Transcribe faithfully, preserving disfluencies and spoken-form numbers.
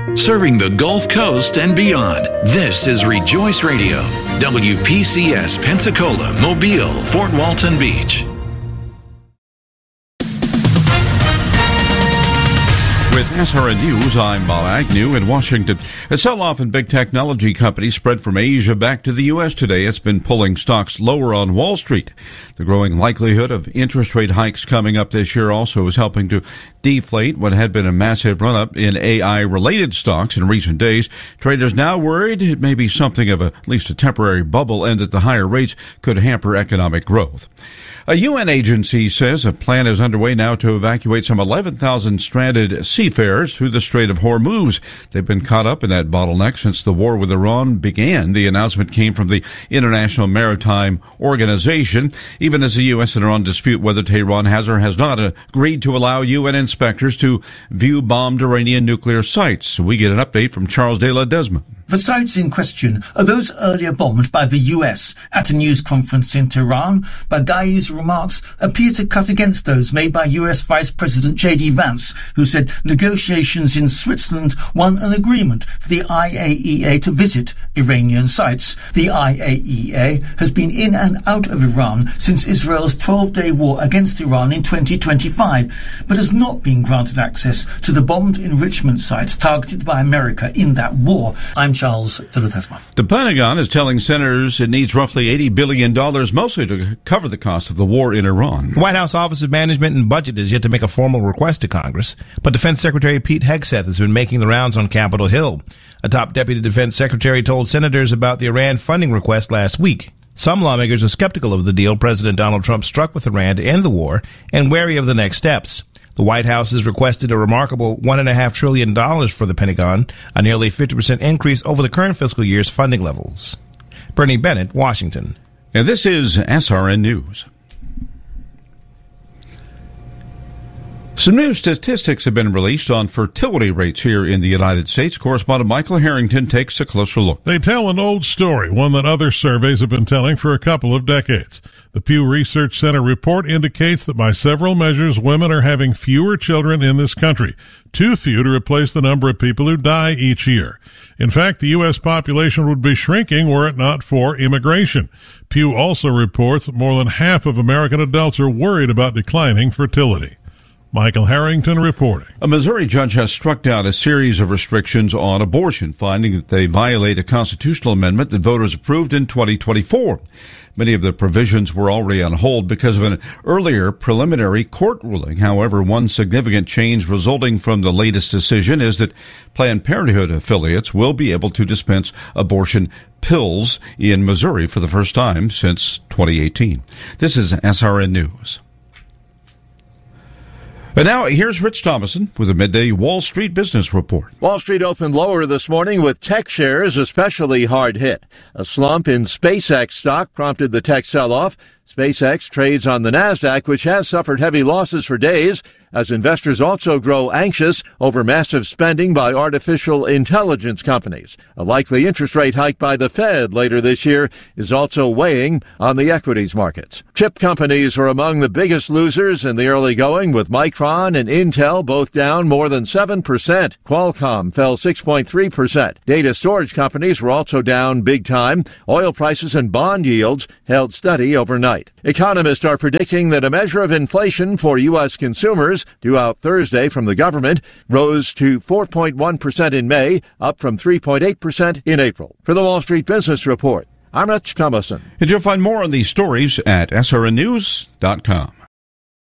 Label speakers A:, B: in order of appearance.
A: Serving the Gulf Coast and beyond, this is Rejoice Radio, W P C S Pensacola, Mobile, Fort Walton Beach.
B: With S R N News, I'm Bob Agnew in Washington. A sell-off in big technology companies spread from Asia back to the U S today. It's been pulling stocks lower on Wall Street. The growing likelihood of interest rate hikes coming up this year also is helping to deflate what had been a massive run-up in A I-related stocks in recent days. Traders now worried it may be something of a, at least a temporary bubble and that the higher rates could hamper economic growth. A U N agency says a plan is underway now to evacuate some eleven thousand stranded seafarers through the Strait of Hormuz. They've been caught up in that bottleneck since the war with Iran began. The announcement came from the International Maritime Organization, even as the U S and Iran dispute whether Tehran has or has not agreed to allow U N inspectors to view bombed Iranian nuclear sites. We get an update from Charles de la Desma.
C: The sites in question are those earlier bombed by the U S. At a news conference in Tehran, Baghai's remarks appear to cut against those made by U S Vice President J D Vance, who said negotiations in Switzerland won an agreement for the I A E A to visit Iranian sites. The I A E A has been in and out of Iran since Israel's twelve-day war against Iran in twenty twenty-five, but has not been granted access to the bombed enrichment sites targeted by America in that war. I'm Charles de la Desma.
B: The Pentagon is telling senators it needs roughly eighty billion dollars, mostly to cover the cost of the war in Iran.
D: The White House Office of Management and Budget is yet to make a formal request to Congress, but Defense Secretary Pete Hegseth has been making the rounds on Capitol Hill. A top deputy defense secretary told senators about the Iran funding request last week. Some lawmakers are skeptical of the deal President Donald Trump struck with Iran to end the war and wary of the next steps. The White House has requested a remarkable one point five trillion dollars for the Pentagon, a nearly fifty percent increase over the current fiscal year's funding levels. Bernie Bennett, Washington.
B: And this is S R N News. Some new statistics have been released on fertility rates here in the United States. Correspondent Michael Harrington takes a closer look.
E: They tell an old story, one that other surveys have been telling for a couple of decades. The Pew Research Center report indicates that by several measures, women are having fewer children in this country, too few to replace the number of people who die each year. In fact, the U S population would be shrinking were it not for immigration. Pew also reports that more than half of American adults are worried about declining fertility. Michael Harrington reporting.
B: A Missouri judge has struck down a series of restrictions on abortion, finding that they violate a constitutional amendment that voters approved in twenty twenty-four. Many of the provisions were already on hold because of an earlier preliminary court ruling. However, one significant change resulting from the latest decision is that Planned Parenthood affiliates will be able to dispense abortion pills in Missouri for the first time since twenty eighteen. This is S R N News. And now, here's Rich Thomason with a midday Wall Street business report.
F: Wall Street opened lower this morning with tech shares especially hard hit. A slump in SpaceX stock prompted the tech sell-off. SpaceX trades on the NASDAQ, which has suffered heavy losses for days, as investors also grow anxious over massive spending by artificial intelligence companies. A likely interest rate hike by the Fed later this year is also weighing on the equities markets. Chip companies are among the biggest losers in the early going, with Micron and Intel both down more than seven percent. Qualcomm fell six point three percent. Data storage companies were also down big time. Oil prices and bond yields held steady overnight. Economists are predicting that a measure of inflation for U S consumers due out Thursday from the government rose to four point one percent in May, up from three point eight percent in April. For the Wall Street Business Report, I'm Rich Thomason.
B: And you'll find more on these stories at S R N news dot com.